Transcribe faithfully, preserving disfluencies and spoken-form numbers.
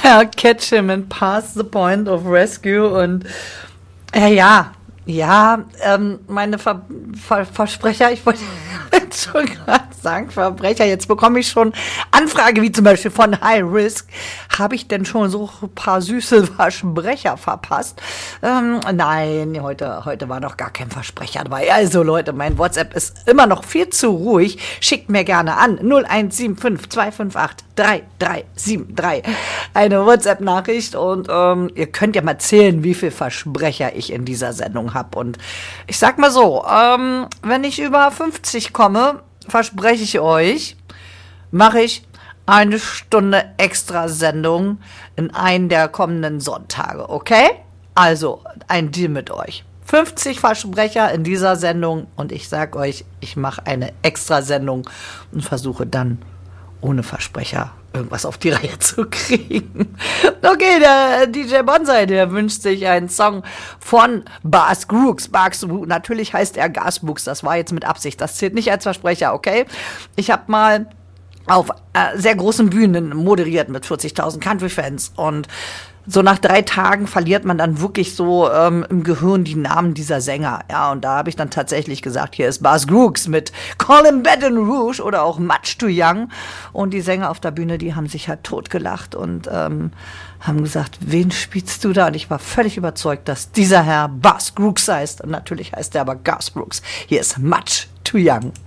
Catch him and pass the point of rescue. Und äh, ja, ja, ähm, meine Ver Ver Versprecher, ich wollte jetzt schon gerade sagen, Verbrecher, jetzt bekomme ich schon Anfrage, wie zum Beispiel von High Risk. Habe ich denn schon so ein paar süße Versprecher verpasst? Ähm, nein, heute, heute war noch gar kein Versprecher dabei. Also Leute, mein WhatsApp ist immer noch viel zu ruhig. Schickt mir gerne an null eins sieben fünf zwei fünf acht drei drei sieben drei eine WhatsApp-Nachricht und ähm, ihr könnt ja mal zählen, wie viel Versprecher ich in dieser Sendung habe. Und ich sag mal so, ähm, wenn ich über fünfzig komme, verspreche ich euch, mache ich eine Stunde extra Sendung in einen der kommenden Sonntage, okay? Also, ein Deal mit euch. fünfzig Versprecher in dieser Sendung und ich sag euch, ich mache eine extra Sendung und versuche dann ohne Versprecher irgendwas auf die Reihe zu kriegen. Okay, der D J Bonsai, der wünscht sich einen Song von Bas Grooks. Bas Grooks, natürlich heißt er Gasbooks, das war jetzt mit Absicht, das zählt nicht als Versprecher, okay? Ich habe mal auf äh, sehr großen Bühnen moderiert mit vierzigtausend Country-Fans und so nach drei Tagen verliert man dann wirklich so ähm, im Gehirn die Namen dieser Sänger. Ja, und da habe ich dann tatsächlich gesagt, hier ist Bas Grooks mit Colin Baton Rouge oder auch Much Too Young. Und die Sänger auf der Bühne, die haben sich halt totgelacht und ähm, haben gesagt, wen spielst du da? Und ich war völlig überzeugt, dass dieser Herr Bas Grooks heißt. Und natürlich heißt er aber Gas Brooks. Hier ist Much Too Young.